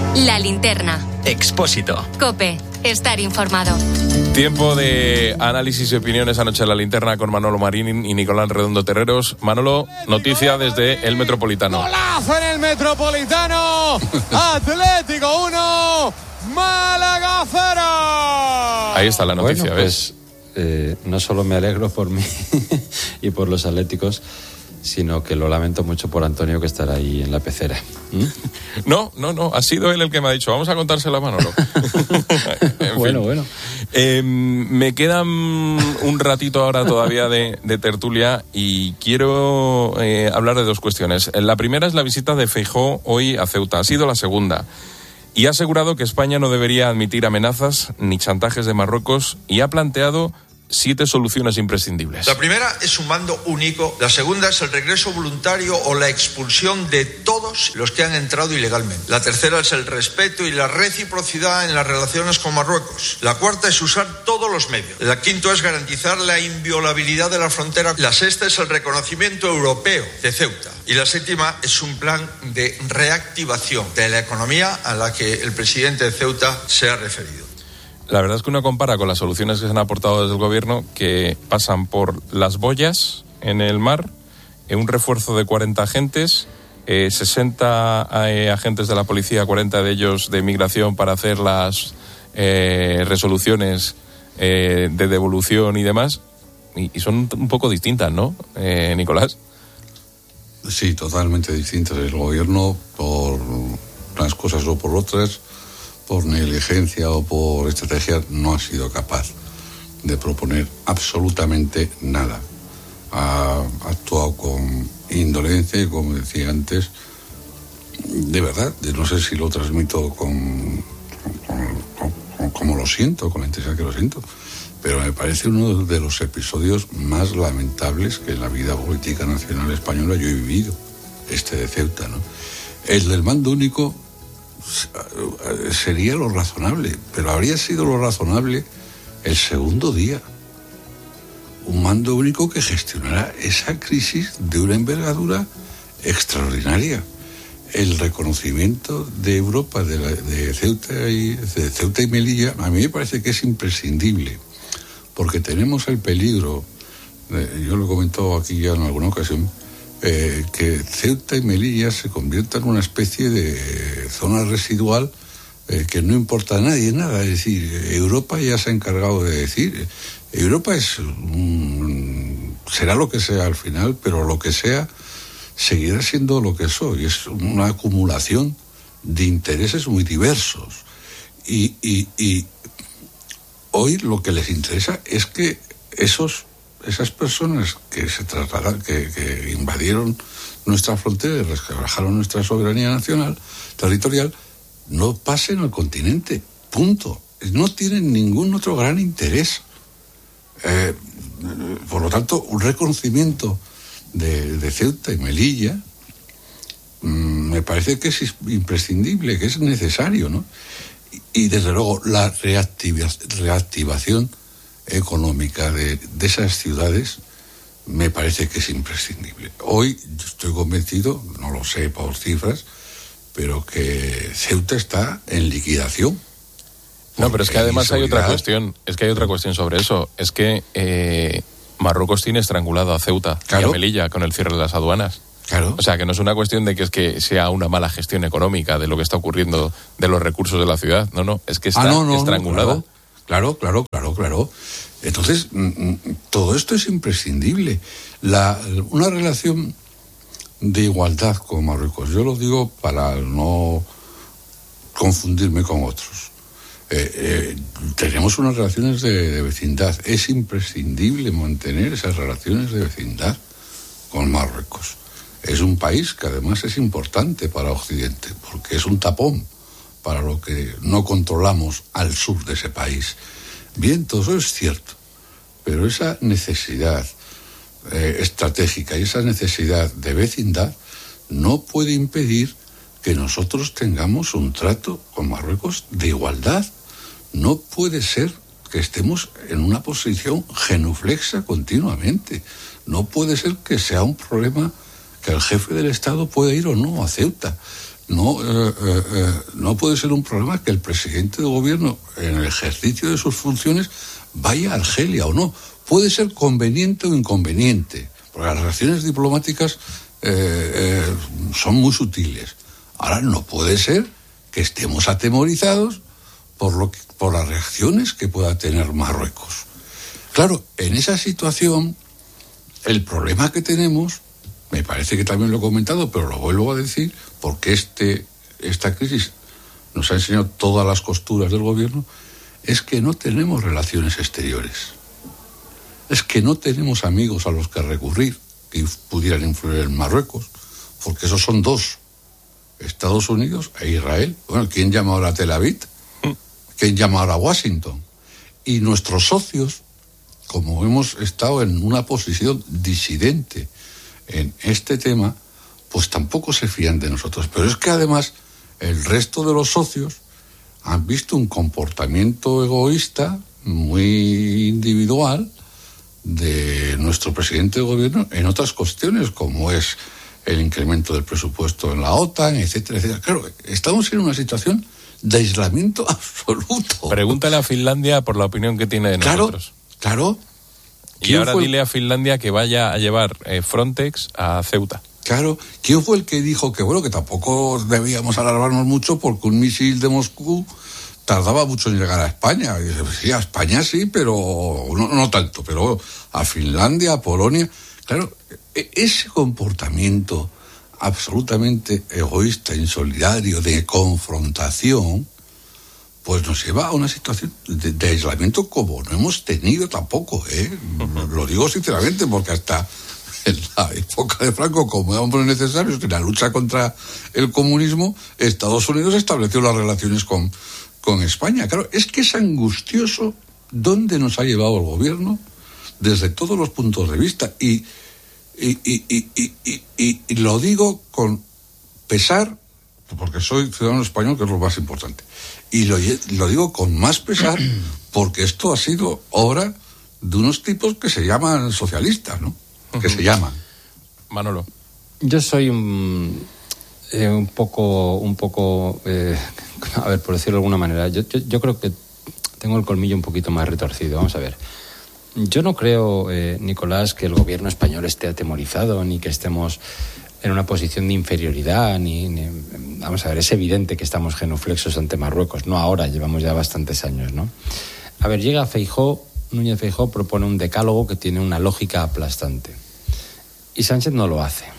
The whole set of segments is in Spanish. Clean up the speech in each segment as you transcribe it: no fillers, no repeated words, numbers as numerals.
La Linterna. Expósito. COPE. Estar informado. Tiempo de análisis y opiniones anoche en La Linterna con Manolo Marín y Nicolás Redondo Terreros. Manolo, noticia desde el Metropolitano. ¡Golazo en el Metropolitano! Atlético 1, Málaga 0. Ahí está la noticia, bueno, ¿ves? No solo me alegro por mí y por los atléticos, sino que lo lamento mucho por Antonio, que estará ahí en la pecera. No, ha sido él el que me ha dicho, vamos a contárselo a Manolo. Bueno. Me quedan un ratito ahora todavía de tertulia y quiero hablar de dos cuestiones. La primera es la visita de Feijóo hoy a Ceuta. Ha sido la segunda. Y ha asegurado que España no debería admitir amenazas ni chantajes de Marruecos y ha planteado 7 soluciones imprescindibles. La primera es un mando único, la segunda es el regreso voluntario o la expulsión de todos los que han entrado ilegalmente. La tercera es el respeto y la reciprocidad en las relaciones con Marruecos. La cuarta es usar todos los medios. La quinta es garantizar la inviolabilidad de la frontera. La sexta es el reconocimiento europeo de Ceuta. Y la séptima es un plan de reactivación de la economía a la que el presidente de Ceuta se ha referido. La verdad es que uno compara con las soluciones que se han aportado desde el gobierno, que pasan por las boyas en el mar, un refuerzo de 40 agentes, 60 agentes de la policía, 40 de ellos de migración para hacer las resoluciones de devolución y demás, y son un poco distintas, ¿no, Nicolás? Sí, totalmente distintas. El gobierno, por unas cosas o por otras, por negligencia o por estrategia, no ha sido capaz de proponer absolutamente nada. Ha actuado con indolencia y, como decía antes, de verdad, no sé si lo transmito como lo siento, con la intensidad que lo siento, pero me parece uno de los episodios más lamentables que en la vida política nacional española yo he vivido, este de Ceuta, ¿no? El del mando único sería lo razonable, pero habría sido lo razonable el segundo día. Un mando único que gestionara esa crisis de una envergadura extraordinaria. El reconocimiento de Europa de Ceuta y Melilla a mí me parece que es imprescindible, porque tenemos el peligro, yo lo he comentado aquí ya en alguna ocasión, que Ceuta y Melilla se conviertan en una especie de zona residual que no importa a nadie nada. Es decir, Europa ya se ha encargado de decir, Europa será lo que sea al final, pero lo que sea seguirá siendo lo que soy. Es una acumulación de intereses muy diversos y hoy lo que les interesa es que esas personas que se trasladaron, que invadieron nuestra frontera y resquebrajaron nuestra soberanía nacional, territorial, no pasen al continente. Punto. No tienen ningún otro gran interés. Por lo tanto, un reconocimiento de Ceuta y Melilla me parece que es imprescindible, que es necesario, ¿no? Y desde luego la reactivación económica de esas ciudades me parece que es imprescindible. Hoy yo estoy convencido, no lo sé por cifras, pero que Ceuta está en liquidación. No, pero es que además hay otra cuestión, sobre eso, es que Marruecos tiene estrangulado a Ceuta, claro, y a Melilla con el cierre de las aduanas. Claro. O sea, que no es una cuestión de que sea una mala gestión económica de lo que está ocurriendo de los recursos de la ciudad, no, es que está estrangulada. No, claro. Entonces, todo esto es imprescindible. Una relación de igualdad con Marruecos, yo lo digo para no confundirme con otros. Tenemos unas relaciones de vecindad. Es imprescindible mantener esas relaciones de vecindad con Marruecos. Es un país que además es importante para Occidente, porque es un tapón para lo que no controlamos al sur de ese país. Bien, todo eso es cierto, pero esa necesidad estratégica y esa necesidad de vecindad no puede impedir que nosotros tengamos un trato con Marruecos de igualdad. No puede ser que estemos en una posición genuflexa continuamente. No puede ser que sea un problema que el jefe del Estado pueda ir o no a Ceuta. no puede ser un problema que el presidente de gobierno, en el ejercicio de sus funciones, vaya a Argelia o no. Puede ser conveniente o inconveniente, porque las relaciones diplomáticas son muy sutiles. Ahora, no puede ser que estemos atemorizados por las reacciones que pueda tener Marruecos. Claro, en esa situación, el problema que tenemos, me parece que también lo he comentado, pero lo vuelvo a decir, porque esta crisis nos ha enseñado todas las costuras del gobierno, es que no tenemos relaciones exteriores. Es que no tenemos amigos a los que recurrir que pudieran influir en Marruecos, porque esos son dos, Estados Unidos e Israel. Bueno, ¿quién llama ahora a Tel Aviv? ¿Quién llama ahora a Washington? Y nuestros socios, como hemos estado en una posición disidente en este tema, pues tampoco se fían de nosotros. Pero es que además el resto de los socios han visto un comportamiento egoísta muy individual de nuestro presidente de gobierno en otras cuestiones, como es el incremento del presupuesto en la OTAN, etcétera, etcétera. Claro, estamos en una situación de aislamiento absoluto. Pregúntale a Finlandia por la opinión que tiene de nosotros. Claro. Y ahora dile a Finlandia que vaya a llevar Frontex a Ceuta. Claro. ¿Quién fue el que dijo que, bueno, que tampoco debíamos alarmarnos mucho porque un misil de Moscú tardaba mucho en llegar a España? Y dice, sí, a España sí, pero no tanto, pero a Finlandia, a Polonia. Claro, ese comportamiento absolutamente egoísta, insolidario, de confrontación, pues nos lleva a una situación de aislamiento como no hemos tenido tampoco, Lo digo sinceramente, porque hasta en la época de Franco, como hombres necesarios en la lucha contra el comunismo, Estados Unidos estableció las relaciones con España. Claro, es que es angustioso dónde nos ha llevado el gobierno desde todos los puntos de vista. Y lo digo con pesar, porque soy ciudadano español, que es lo más importante. Y lo digo con más pesar, porque esto ha sido obra de unos tipos que se llaman socialistas, ¿no? Que se llaman. Manolo. Yo soy un poco, a ver, por decirlo de alguna manera, yo creo que tengo el colmillo un poquito más retorcido. Vamos a ver. Yo no creo, Nicolás, que el gobierno español esté atemorizado, ni que estemos en una posición de inferioridad, vamos a ver, es evidente que estamos genuflexos ante Marruecos, no ahora, llevamos ya bastantes años, ¿no? A ver, llega Núñez Feijóo propone un decálogo que tiene una lógica aplastante. Y Sánchez no lo hace.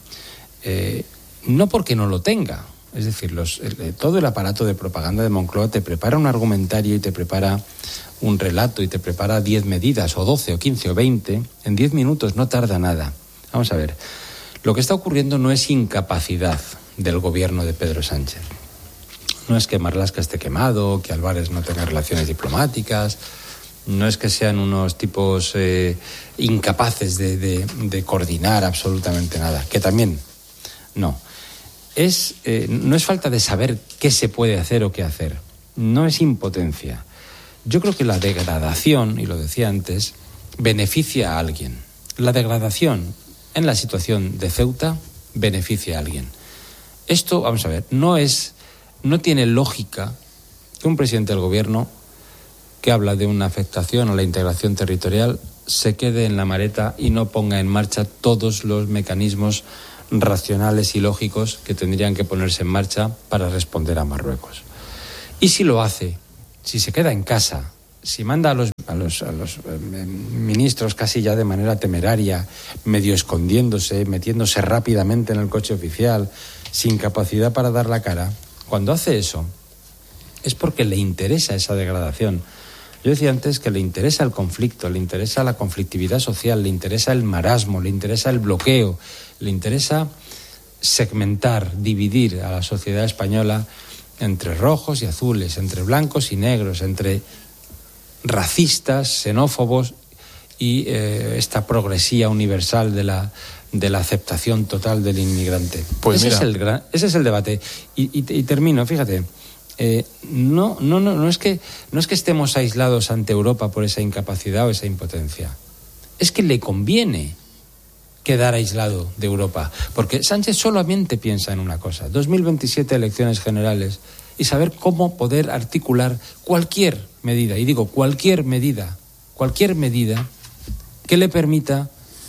No porque no lo tenga. Es decir, todo el aparato de propaganda de Moncloa te prepara un argumentario y te prepara un relato y te prepara 10 medidas, o 12, o 15, o 20. En 10 minutos no tarda nada. Vamos a ver. Lo que está ocurriendo no es incapacidad del gobierno de Pedro Sánchez. No es que Marlaska esté quemado, que Álvarez no tenga relaciones diplomáticas. No es que sean unos tipos incapaces de coordinar absolutamente nada, que también no. No es falta de saber qué se puede hacer o qué hacer, no es impotencia. Yo creo que la degradación, y lo decía antes, beneficia a alguien. La degradación en la situación de Ceuta beneficia a alguien. Esto, vamos a ver, no tiene lógica que un presidente del gobierno que habla de una afectación a la integración territorial se quede en la maleta y no ponga en marcha todos los mecanismos racionales y lógicos que tendrían que ponerse en marcha para responder a Marruecos. Y si lo hace, si se queda en casa, si manda a los ministros casi ya de manera temeraria, medio escondiéndose, metiéndose rápidamente en el coche oficial, sin capacidad para dar la cara, cuando hace eso es porque le interesa esa degradación. Yo decía antes que le interesa el conflicto, le interesa la conflictividad social, le interesa el marasmo, le interesa el bloqueo, le interesa segmentar, dividir a la sociedad española entre rojos y azules, entre blancos y negros, entre racistas, xenófobos y esta progresía universal de la aceptación total del inmigrante. Pues ese es el debate. Y termino, fíjate. No es que estemos aislados ante Europa por esa incapacidad o esa impotencia. Es que le conviene quedar aislado de Europa. Porque Sánchez solamente piensa en una cosa: 2027 elecciones generales, y saber cómo poder articular cualquier medida, y digo cualquier medida que le permita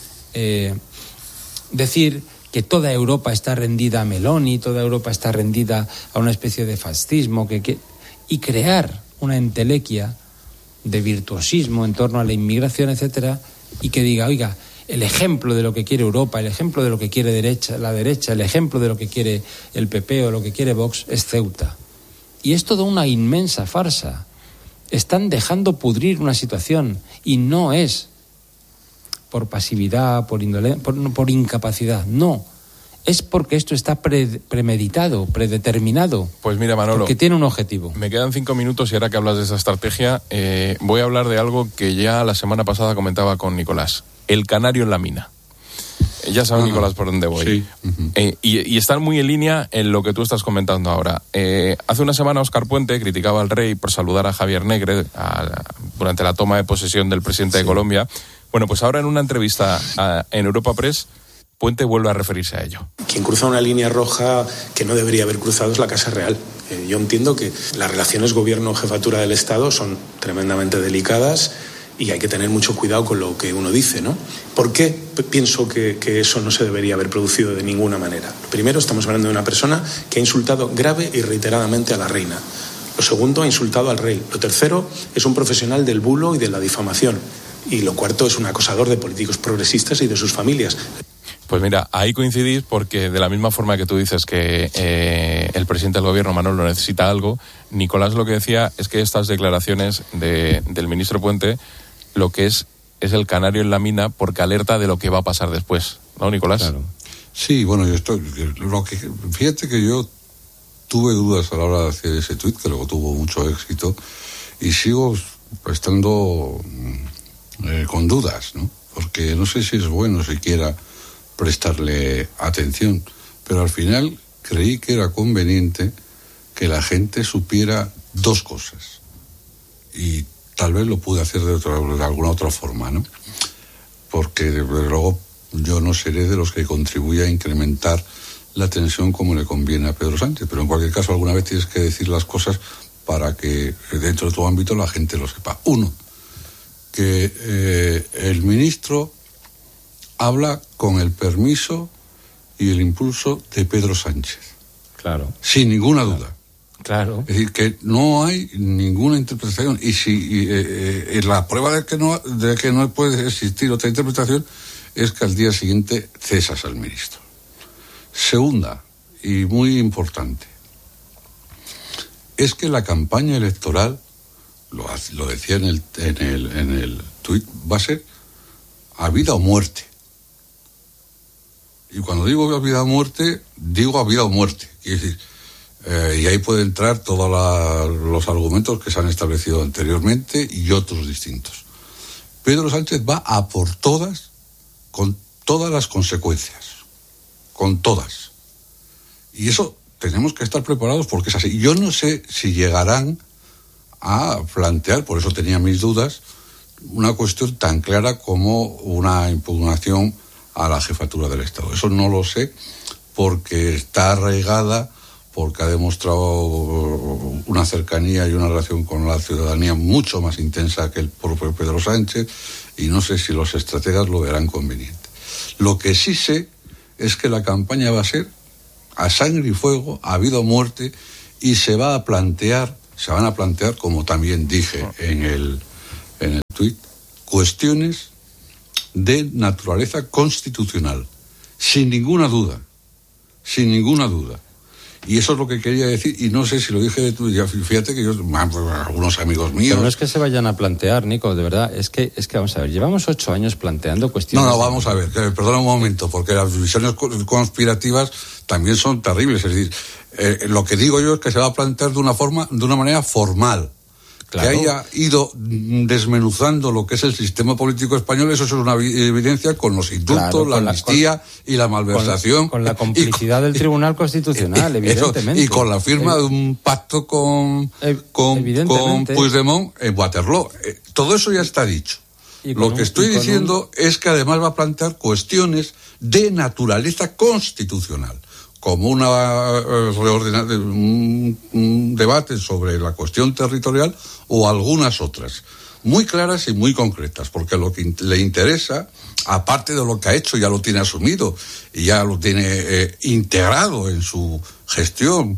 decir que toda Europa está rendida a Meloni, toda Europa está rendida a una especie de fascismo, y crear una entelequia de virtuosismo en torno a la inmigración, etcétera, y que diga, oiga, el ejemplo de lo que quiere Europa, el ejemplo de lo que quiere la derecha, el ejemplo de lo que quiere el PP o lo que quiere Vox es Ceuta. Y es toda una inmensa farsa. Están dejando pudrir una situación, y no es por pasividad, por indolencia, por incapacidad, no. Es porque esto está premeditado, predeterminado. Pues mira, Manolo, porque tiene un objetivo. Me quedan 5 minutos y ahora que hablas de esa estrategia, voy a hablar de algo que ya la semana pasada comentaba con Nicolás. El canario en la mina. Ya sabe, Nicolás, por dónde voy. Sí. Y están muy en línea en lo que tú estás comentando ahora. Hace una semana Óscar Puente criticaba al rey por saludar a Javier Negre durante la toma de posesión del presidente de Colombia. Bueno, pues ahora en una entrevista en Europa Press, Puente vuelve a referirse a ello. Quien cruza una línea roja que no debería haber cruzado es la Casa Real. Yo entiendo que las relaciones gobierno-jefatura del Estado son tremendamente delicadas y hay que tener mucho cuidado con lo que uno dice, ¿no? ¿Por qué pienso que eso no se debería haber producido de ninguna manera? Primero, estamos hablando de una persona que ha insultado grave y reiteradamente a la reina. Lo segundo, ha insultado al rey. Lo tercero, es un profesional del bulo y de la difamación. Y lo cuarto, es un acosador de políticos progresistas y de sus familias. Pues mira, ahí coincidís porque de la misma forma que tú dices que el presidente del gobierno, Manolo, necesita algo, Nicolás lo que decía es que estas declaraciones del ministro Puente lo que es el canario en la mina porque alerta de lo que va a pasar después, ¿no, Nicolás? Claro. Sí, bueno, fíjate que yo tuve dudas a la hora de hacer ese tuit, que luego tuvo mucho éxito, y sigo estando con dudas, ¿no? Porque no sé si es bueno siquiera prestarle atención, pero al final creí que era conveniente que la gente supiera dos cosas, y tal vez lo pude hacer de alguna otra forma, ¿no? Porque desde luego yo no seré de los que contribuya a incrementar la tensión como le conviene a Pedro Sánchez, pero en cualquier caso alguna vez tienes que decir las cosas para que dentro de tu ámbito la gente lo sepa. Uno, que el ministro habla con el permiso y el impulso de Pedro Sánchez. Claro. Sin ninguna duda. Claro. Es decir, que no hay ninguna interpretación. Y la prueba de que no puede existir otra interpretación es que al día siguiente cesas al ministro. Segunda, y muy importante, es que la campaña electoral, lo decía en el tuit, va a ser a vida o muerte. Y cuando digo a vida o muerte, digo a vida o muerte. Es decir, y ahí pueden entrar todos los argumentos que se han establecido anteriormente y otros distintos. Pedro Sánchez va a por todas, con todas las consecuencias. Con todas. Y eso tenemos que estar preparados porque es así. Yo no sé si llegarán a plantear, por eso tenía mis dudas, una cuestión tan clara como una impugnación a la jefatura del Estado. Eso no lo sé porque está arraigada, porque ha demostrado una cercanía y una relación con la ciudadanía mucho más intensa que el propio Pedro Sánchez, y no sé si los estrategas lo verán conveniente. Lo que sí sé es que la campaña va a ser a sangre y fuego, a vida o muerte, y se van a plantear, como también dije en el tuit, cuestiones de naturaleza constitucional, sin ninguna duda. Y eso es lo que quería decir, y no sé si lo dije de tu día. Fíjate que yo, algunos amigos míos... Pero no es que se vayan a plantear, Nico, de verdad, es que vamos a ver, llevamos 8 años planteando cuestiones... No, vamos a ver, perdona un momento, porque las visiones conspirativas también son terribles, es decir, lo que digo yo es que se va a plantear de una manera formal. Claro. Que haya ido desmenuzando lo que es el sistema político español, eso es una evidencia con los indultos, claro, la amnistía y la malversación. Con la complicidad del Tribunal Constitucional, evidentemente. Y con la firma de un pacto con Puigdemont en Waterloo. Todo eso ya está dicho. Lo que estoy diciendo es que además va a plantear cuestiones de naturaleza constitucional, como un debate sobre la cuestión territorial o algunas otras, muy claras y muy concretas, porque lo que le interesa, aparte de lo que ha hecho, ya lo tiene asumido y ya lo tiene integrado en su gestión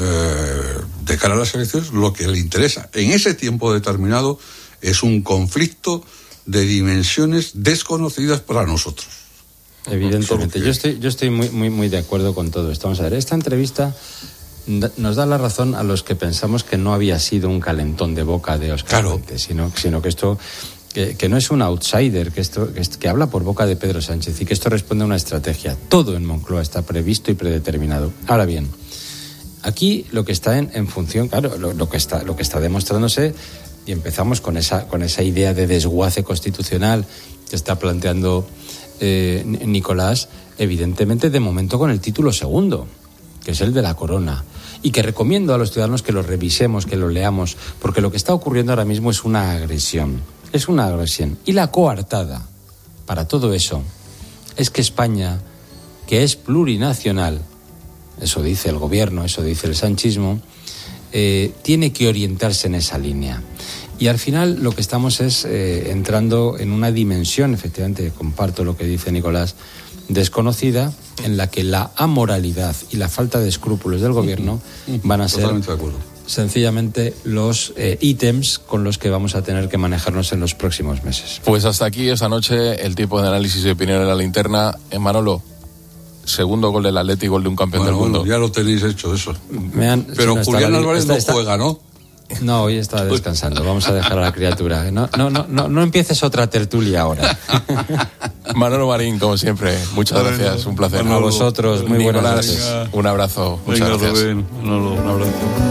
de cara a las elecciones, lo que le interesa en ese tiempo determinado es un conflicto de dimensiones desconocidas para nosotros. Evidentemente, yo estoy muy de acuerdo con todo esto. Vamos a ver, esta entrevista nos da la razón a los que pensamos que no había sido un calentón de boca de Óscar Fuentes, sino que esto que no es un outsider, que habla por boca de Pedro Sánchez y que esto responde a una estrategia. Todo en Moncloa está previsto y predeterminado. Ahora bien, aquí lo que está en función, claro, lo que está demostrándose, y empezamos con esa idea de desguace constitucional que está planteando Nicolás, evidentemente de momento con el título segundo, que es el de la corona, y que recomiendo a los ciudadanos que lo revisemos, que lo leamos, porque lo que está ocurriendo ahora mismo es una agresión. Es una agresión. Y la coartada para todo eso es que España, que es plurinacional, eso dice el gobierno, eso dice el sanchismo, tiene que orientarse en esa línea. Y al final lo que estamos es entrando en una dimensión, efectivamente, comparto lo que dice Nicolás, desconocida, en la que la amoralidad y la falta de escrúpulos del gobierno van a ser sencillamente los ítems con los que vamos a tener que manejarnos en los próximos meses. Pues hasta aquí esta noche el tipo de análisis y opinión en la linterna. Manolo, segundo gol del Atleti, gol de un campeón del mundo. Ya lo tenéis hecho eso. Pero Julián Álvarez no juega, ¿no? No, hoy está descansando. Vamos a dejar a la criatura. No empieces otra tertulia ahora. Manolo Marín, como siempre, muchas gracias. Un placer. A vosotros, muy buenas noches. Un abrazo. Muchas gracias. Un abrazo.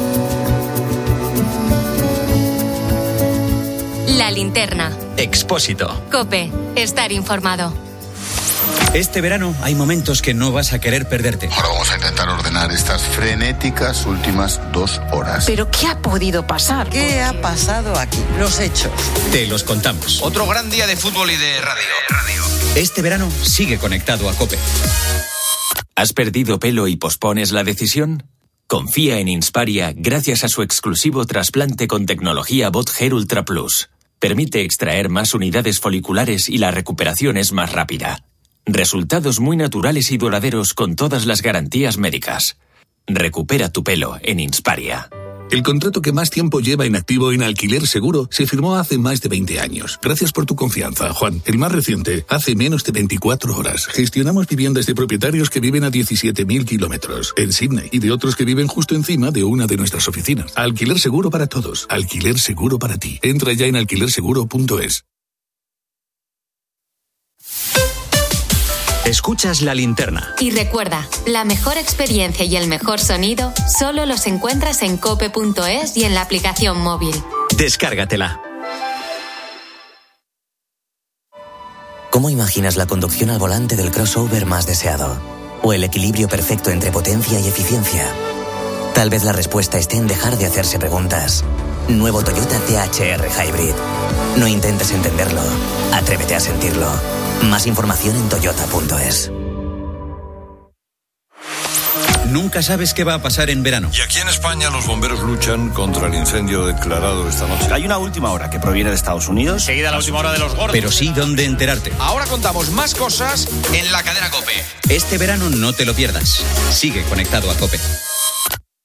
La linterna. Expósito. COPE. Estar informado. Este verano hay momentos que no vas a querer perderte. Ahora vamos a intentar ordenar estas frenéticas últimas 2 horas. ¿Pero qué ha podido pasar? ¿Qué ha pasado aquí? Los hechos. Te los contamos. Otro gran día de fútbol y de radio. Este verano sigue conectado a COPE. ¿Has perdido pelo y pospones la decisión? Confía en Insparia gracias a su exclusivo trasplante con tecnología Bot Hair Ultra Plus. Permite extraer más unidades foliculares y la recuperación es más rápida. Resultados muy naturales y duraderos con todas las garantías médicas. Recupera tu pelo en Insparia. El contrato que más tiempo lleva en activo en Alquiler Seguro se firmó hace más de 20 años. Gracias por tu confianza, Juan. El más reciente, hace menos de 24 horas. Gestionamos viviendas de propietarios que viven a 17.000 kilómetros en Sydney y de otros que viven justo encima de una de nuestras oficinas. Alquiler Seguro para todos. Alquiler Seguro para ti. Entra ya en alquilerseguro.es. Escuchas La Linterna. Y recuerda, la mejor experiencia y el mejor sonido solo los encuentras en cope.es y en la aplicación móvil. Descárgatela. ¿Cómo imaginas la conducción al volante del crossover más deseado? ¿O el equilibrio perfecto entre potencia y eficiencia? Tal vez la respuesta esté en dejar de hacerse preguntas. Nuevo Toyota THR Hybrid. No intentes entenderlo. Atrévete a sentirlo. Más información en toyota.es. Nunca sabes qué va a pasar en verano. Y aquí en España los bomberos luchan contra el incendio declarado esta noche. Hay una última hora que proviene de Estados Unidos. Seguida la última hora de los gordos. Pero sí dónde enterarte. Ahora contamos más cosas en la cadena COPE. Este verano no te lo pierdas. Sigue conectado a COPE.